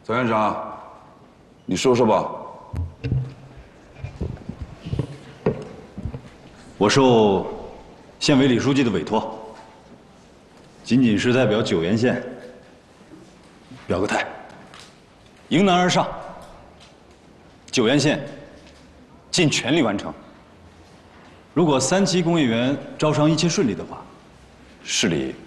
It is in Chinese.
曹院长，你说说吧。 我受县委李书记的委托，仅仅是代表九原县表个态，迎难而上，九原县尽全力完成。如果3期工业园招商一切顺利的话，市里